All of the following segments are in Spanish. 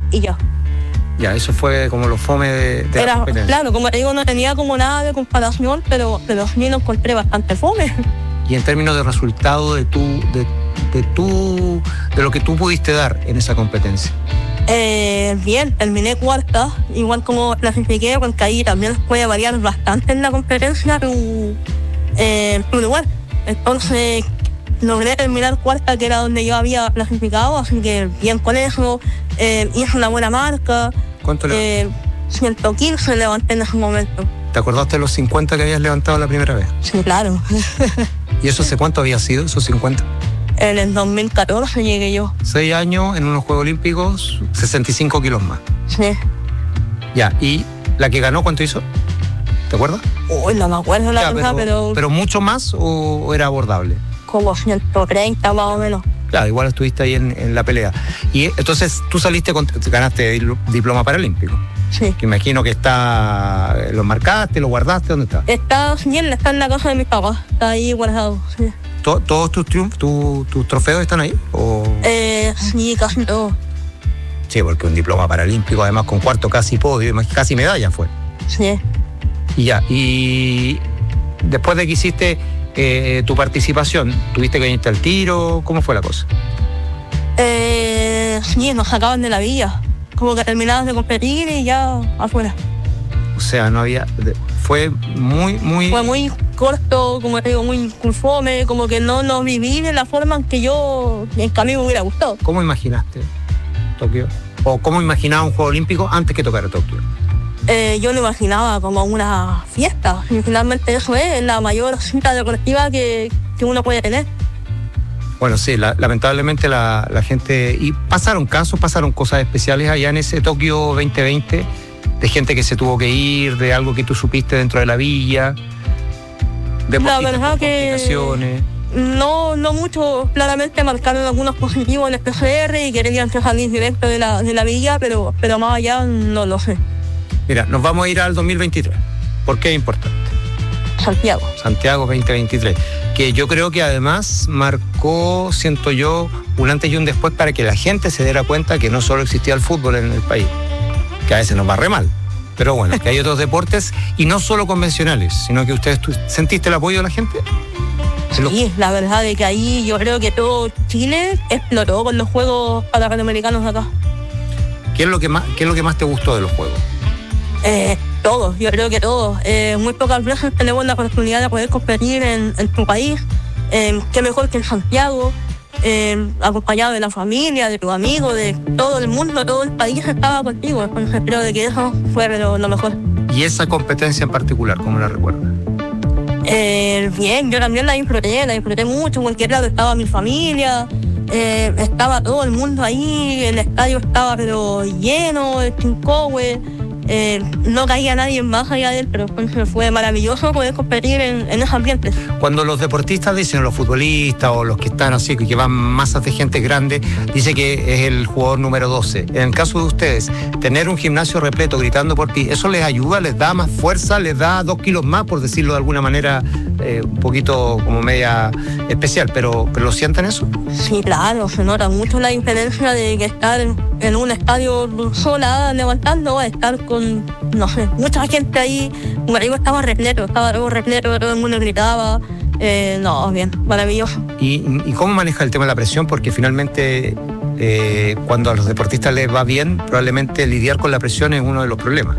y ya. Ya, eso fue como lo fome de la competencia. Claro, como te digo, no tenía como nada de comparación, pero sí lo encontré bastante fome. Y en términos de resultado de lo que tú pudiste dar en esa competencia. Bien, terminé cuarta, igual como clasifiqué, porque ahí también puede variar bastante en la competencia tu lugar. Entonces logré terminar cuarta, que era donde yo había clasificado, así que bien con eso, hice una buena marca. ¿Cuánto le 115 levanté en ese momento. ¿Te acordaste de los 50 que habías levantado la primera vez? Sí, claro. ¿Y eso hace cuánto había sido, esos 50? En el 2014 llegué yo. 6 años en unos Juegos Olímpicos, 65 kilos más. Sí. Ya, ¿y la que ganó cuánto hizo? ¿Te acuerdas? Uy, no me acuerdo la verdad, pero... ¿Pero mucho más o era abordable? Como 130 más o menos. Claro, igual estuviste ahí en la pelea. Y entonces tú ganaste diploma paralímpico. Sí. Que imagino que lo marcaste, lo guardaste, ¿dónde está? Está en la casa de mis papás, está ahí guardado, sí. ¿Todos tus trofeos están ahí? Sí, casi todos. Sí, porque un diploma paralímpico, además con cuarto casi podio, casi medalla fue. Sí. Y ya, y después de que hiciste tu participación, ¿tuviste que irte al tiro? ¿Cómo fue la cosa? Sí, nos sacaban de la villa. Como que terminabas de competir y ya afuera. O sea, no había... Fue muy... Fue muy corto, como te digo, muy fome, como que no lo viví de la forma en que a mí me hubiera gustado. ¿Cómo imaginaste Tokio? ¿O cómo imaginaba un Juego Olímpico antes que tocara Tokio? Yo lo imaginaba como una fiesta. Y finalmente eso es la mayor cita deportiva que uno puede tener. Bueno, sí, lamentablemente la gente... Y pasaron cosas especiales allá en ese Tokio 2020, de gente que se tuvo que ir, de algo que tú supiste dentro de la villa, de la verdad que no mucho. Claramente marcaron algunos positivos en el PCR y querían salir directo de la villa, pero más allá no lo sé. Mira, nos vamos a ir al 2023. ¿Por qué es importante? Santiago 2023, que yo creo que además marcó, siento yo, un antes y un después para que la gente se diera cuenta que no solo existía el fútbol en el país, que a veces nos va re mal, pero bueno, que hay otros deportes y no solo convencionales, sino que ustedes ¿sentiste el apoyo de la gente? Sí, la verdad es que ahí yo creo que todo Chile explotó con los Juegos Panamericanos acá. ¿Qué es lo que más te gustó de los Juegos? Todos, yo creo que todos. Muy pocas veces tenemos la oportunidad de poder competir en tu país. Qué mejor que en Santiago, acompañado de la familia, de tus amigos, de todo el mundo, todo el país estaba contigo. Entonces creo que eso fue lo mejor. ¿Y esa competencia en particular, cómo la recuerdas? Bien, yo también la disfruté mucho, porque claro, estaba mi familia, estaba todo el mundo ahí, el estadio estaba pero lleno, el Chincowe. No caía nadie más allá de él, pero fue maravilloso poder competir en ese ambiente. Cuando los deportistas dicen, los futbolistas o los que están así, que llevan masas de gente grande, dice que es el jugador número 12. En el caso de ustedes, tener un gimnasio repleto gritando por ti, ¿eso les ayuda, les da más fuerza, les da 2 kilos más, por decirlo de alguna manera, un poquito como media especial, pero ¿lo sienten eso? Sí, claro, se nota mucho la diferencia de que estar en un estadio sola levantando a estar con, no sé, mucha gente ahí. Como digo, estaba repleto, todo el mundo gritaba. No, bien, maravilloso. ¿Y cómo maneja el tema de la presión? Porque finalmente cuando a los deportistas les va bien, probablemente lidiar con la presión es uno de los problemas.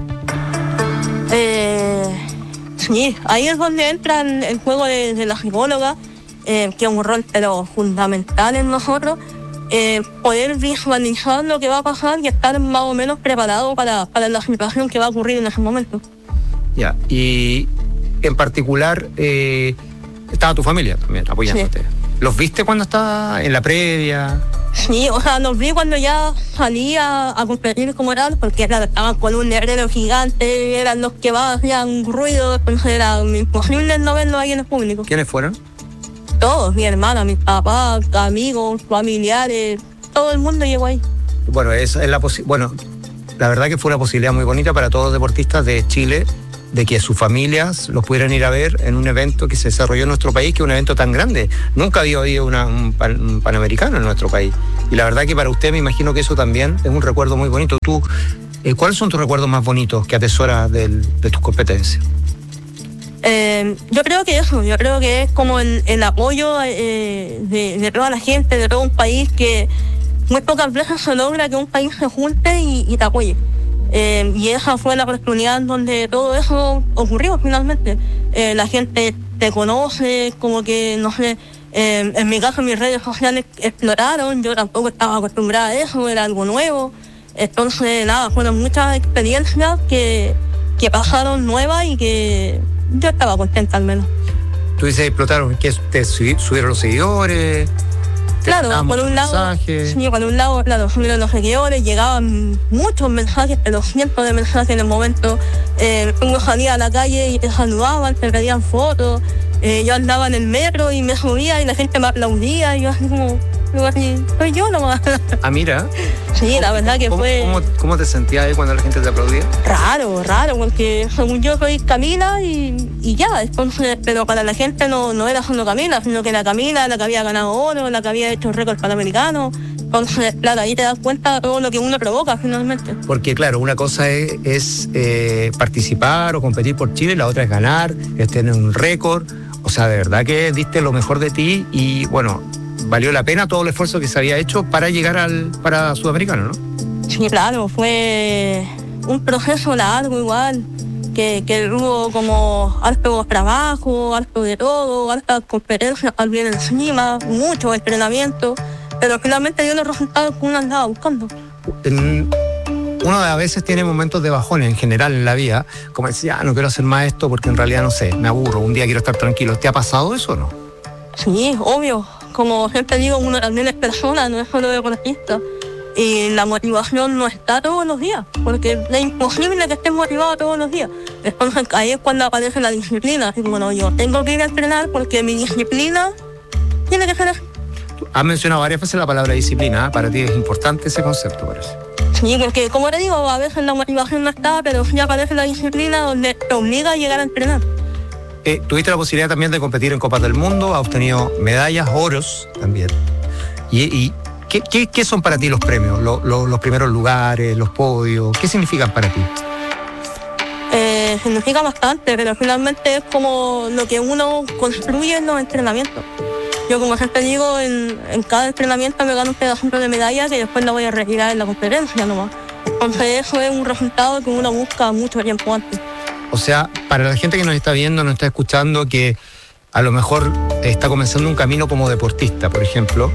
Sí, ahí es donde entra el juego de la psicóloga, que es un rol pero fundamental en nosotros. Poder visualizar lo que va a pasar y estar más o menos preparado para la situación que va a ocurrir en ese momento. Ya, y en particular estaba tu familia también apoyándote. Sí. ¿Los viste cuando estaba en la previa? Sí, o sea, los vi cuando ya salía a competir como tal, porque claro, estaban con un letrero gigante, eran los que hacían ruido, entonces era imposible no verlos ahí en el público. ¿Quiénes fueron? Todos, mi hermana, mis papás, amigos, familiares, todo el mundo llegó ahí. Bueno, esa es la verdad que fue una posibilidad muy bonita para todos los deportistas de Chile, de que sus familias los pudieran ir a ver en un evento que se desarrolló en nuestro país, que es un evento tan grande. Nunca había habido un panamericano en nuestro país. Y la verdad que para usted me imagino que eso también es un recuerdo muy bonito. Tú, ¿cuáles son tus recuerdos más bonitos que atesoras de tus competencias? Yo creo que es como el apoyo de toda la gente, de todo un país, que muy pocas veces se logra que un país se junte y te apoye. Y esa fue la oportunidad donde todo eso ocurrió finalmente. La gente te conoce, como que, no sé, en mi caso mis redes sociales exploraron, yo tampoco estaba acostumbrada a eso, era algo nuevo. Entonces, nada, fueron muchas experiencias que pasaron nuevas y que yo estaba contenta al menos. Tú dices explotaron, que te subieron los seguidores. Claro, por un lado, claro, subieron los seguidores, llegaban muchos mensajes, pero cientos de mensajes en el momento. Uno salía a la calle y te saludaban, te pedían fotos. Yo andaba en el metro y me subía y la gente me aplaudía y yo así como, soy yo nomás. Ah, mira. Sí, la verdad que fue... ¿Cómo te sentías ahí cuando la gente te aplaudía? Raro, porque según yo soy Camila y ya, entonces, pero para la gente no era solo Camila, sino que la Camila, la que había ganado oro, la que había hecho récord panamericano. Entonces, claro, ahí te das cuenta de todo lo que uno provoca finalmente. Porque claro, una cosa es participar o competir por Chile, la otra es ganar, es tener un récord. O sea, de verdad que diste lo mejor de ti y bueno, valió la pena todo el esfuerzo que se había hecho para llegar para Sudamericano, ¿no? Sí, claro, fue un proceso largo igual, que hubo como harto trabajo, harto de todo, hartas competencias también encima, mucho entrenamiento, pero finalmente dio los resultados que uno andaba buscando. Uno a veces tiene momentos de bajón en general en la vida, como decir, no quiero hacer más esto porque en realidad no sé, me aburro, un día quiero estar tranquilo. ¿Te ha pasado eso o no? Sí, obvio. Como siempre digo, uno también es persona, no es solo deportista. Y la motivación no está todos los días, porque es imposible que estés motivado todos los días. Entonces ahí es cuando aparece la disciplina. Así como, no, yo tengo que ir a entrenar porque mi disciplina tiene que ser así. Has mencionado varias veces la palabra disciplina, ¿eh? Para ti es importante ese concepto, parece. Sí, porque como te digo, a veces la motivación no está, pero sí aparece la disciplina donde te obliga a llegar a entrenar. Tuviste la posibilidad también de competir en Copas del Mundo, has obtenido medallas, oros también. ¿Y qué son para ti los premios? Los primeros lugares, los podios, ¿qué significan para ti? Significa bastante, pero finalmente es como lo que uno construye en los entrenamientos. Yo, como siempre digo, en cada entrenamiento me gano un pedacito de medalla que después la voy a retirar en la competencia nomás. Entonces eso es un resultado que uno busca mucho tiempo antes. O sea, para la gente que nos está viendo, nos está escuchando, que a lo mejor está comenzando un camino como deportista, por ejemplo,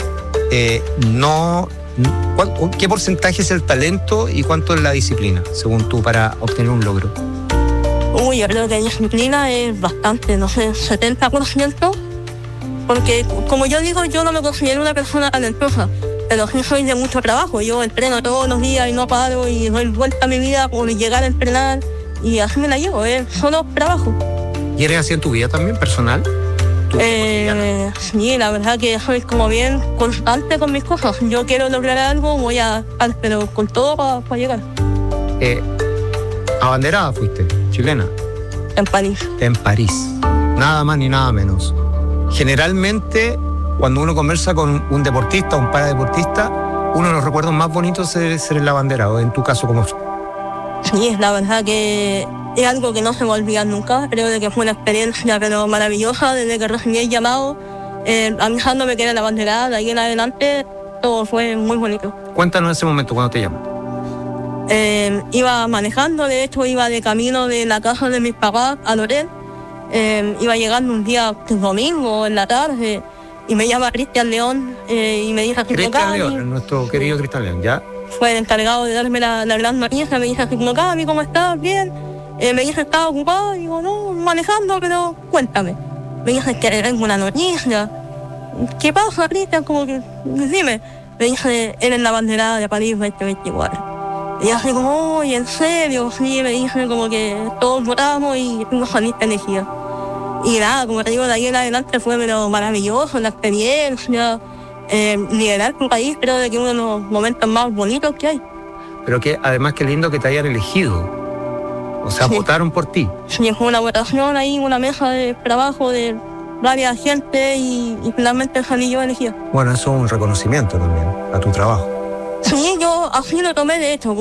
¿qué porcentaje es el talento y cuánto es la disciplina, según tú, para obtener un logro? Yo creo que disciplina es bastante, no sé, 70%. Porque, como yo digo, yo no me considero una persona talentosa, pero sí soy de mucho trabajo. Yo entreno todos los días y no paro y doy vuelta a mi vida por llegar a entrenar y así me la llevo, solo trabajo. ¿Y eres así en tu vida también, personal? Sí, la verdad que soy como bien constante con mis cosas. Yo quiero lograr algo, voy a pero con todo para llegar. ¿Abanderada fuiste? ¿Chilena? En París. En París. Nada más ni nada menos. Generalmente, cuando uno conversa con un deportista, un paradeportista, uno de los recuerdos más bonitos es ser el abanderado. En tu caso, ¿cómo? Sí, la verdad que es algo que no se me va a olvidar nunca. Creo que fue una experiencia pero maravillosa desde que recibí el llamado, avisándome que era la abanderada. De ahí en adelante todo fue muy bonito. Cuéntanos ese momento cuando te llaman. Iba manejando, de hecho iba de camino de la casa de mis papás al hotel. Iba llegando un día domingo en la tarde y me llama Cristian León y me dice así: Cristian León, nuestro querido Cristian León, ¿ya? Fue el encargado de darme la gran noticia. Me dice así como: Cami, ¿cómo estás? Bien. Me dice: ¿estás ocupado? Y digo: no, manejando, pero cuéntame. Me dice: que tengo una noticia. ¿Qué pasa, Cristian? Como que, dime. Me dice: eres la abanderada de París 2024. Y así como: uy, ¿en serio? Sí, me dice como que todos votamos y tú saliste elegida. Y nada, como te digo, de ahí en adelante fue maravilloso, la experiencia, liderar tu país, creo que es uno de los momentos más bonitos que hay. Pero que además qué lindo que te hayan elegido, o sea, sí. Votaron por ti. Sí, fue una votación ahí, una mesa de trabajo de varias gente y finalmente salí yo elegida. Bueno, eso es un reconocimiento también a tu trabajo. Sí, yo así lo tomé de hecho.